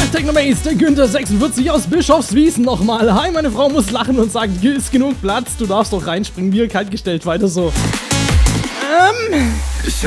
Technomaze, der Günther 46 aus Bischofswiesen nochmal. Hi, meine Frau muss lachen und sagt, hier ist genug Platz, du darfst doch reinspringen. Mir kaltgestellt, weiter so. Ich